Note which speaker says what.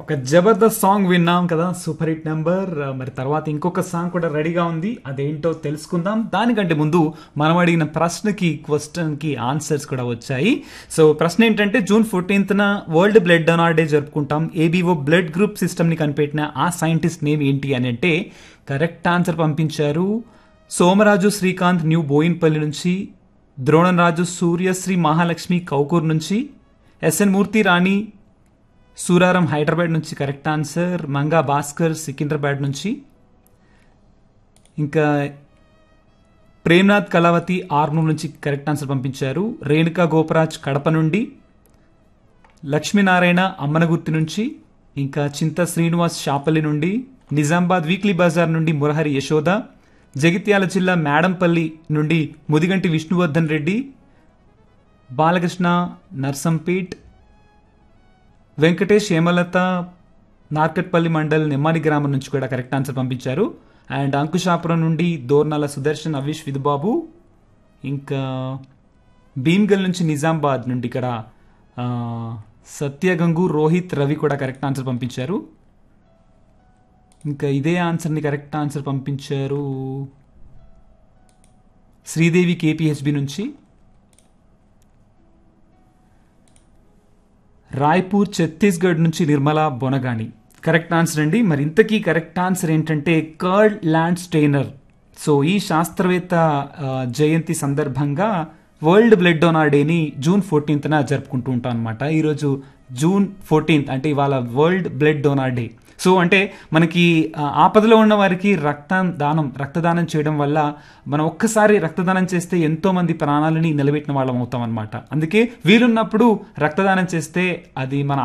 Speaker 1: ఒక జబర్దస్త్ సాంగ్ విన్నాం కదా, సూపర్ హిట్ నెంబర్. మరి తర్వాత ఇంకొక సాంగ్ కూడా రెడీగా ఉంది, అదేంటో తెలుసుకుందాం. దానికంటే ముందు మనం అడిగిన క్వశ్చన్కి ఆన్సర్స్ కూడా వచ్చాయి. సో ప్రశ్న ఏంటంటే, June 14న world blood donor day జరుపుకుంటాం. ఏబీఓ బ్లడ్ గ్రూప్ సిస్టమ్ని కనిపెట్టిన ఆ సైంటిస్ట్ నేమ్ ఏంటి అని అంటే కరెక్ట్ ఆన్సర్ పంపించారు సోమరాజు శ్రీకాంత్ న్యూ బోయిన్పల్లి నుంచి, ద్రోణంరాజు సూర్యశ్రీ మహాలక్ష్మి కౌకూర్ నుంచి, ఎస్ఎన్ మూర్తి రాణి సూరారం హైదరాబాద్ నుంచి కరెక్ట్ ఆన్సర్, మంగా భాస్కర్ సికింద్రాబాద్ నుంచి, ఇంకా ప్రేమ్నాథ్ కళావతి ఆర్నూర్ నుంచి కరెక్ట్ ఆన్సర్ పంపించారు. రేణుకా గోపరాజ్ కడప నుండి, లక్ష్మీనారాయణ అమ్మనగుర్తి నుంచి, ఇంకా చింత శ్రీనివాస్ షాపల్లి నుండి, నిజామాబాద్ వీక్లీ బజార్ నుండి మురహరి యశోద, జగిత్యాల జిల్లా మేడంపల్లి నుండి ముదిగంటి విష్ణువర్ధన్ రెడ్డి, బాలకృష్ణ నర్సంపేట్, వెంకటేష్ హేమలత నార్కట్పల్లి మండల్ నెమ్మాని గ్రామం నుంచి కూడా కరెక్ట్ ఆన్సర్ పంపించారు. అండ్ అంకుశాపురం నుండి దోర్నాల సుదర్శన్ అవిష్ విధుబాబు, ఇంకా భీమ్గల్ నుంచి నిజామాబాద్ నుండి ఇక్కడ సత్యగంగు రోహిత్ రవి కూడా కరెక్ట్ ఆన్సర్ పంపించారు. ఇంకా ఇదే ఆన్సర్ని కరెక్ట్ ఆన్సర్ పంపించారు శ్రీదేవి కేపీహెచ్బి నుంచి, రాయ్పూర్ ఛత్తీస్గఢ్ నుంచి నిర్మలా బొనగాని కరెక్ట్ ఆన్సర్ అండి. మరి ఇంతకీ కరెక్ట్ ఆన్సర్ ఏంటంటే కర్ల్ ల్యాండ్ స్టెయినర్. సో ఈ శాస్త్రవేత్త జయంతి సందర్భంగా వరల్డ్ బ్లడ్ డొనార్ డేని జూన్ 14న జరుపుకుంటూ ఉంటాం అనమాట. ఈరోజు జూన్ 14 అంటే ఇవాళ world blood donor day. So అంటే మనకి ఆపదలో ఉన్న వారికి రక్తదానం చేయడం వల్ల మనం ఒక్కసారి రక్తదానం చేస్తే ఎంతో మంది ప్రాణాలని నిలబెట్టిన వాళ్ళం అవుతాం అనమాట. అందుకే వీలున్నప్పుడు రక్తదానం చేస్తే అది మన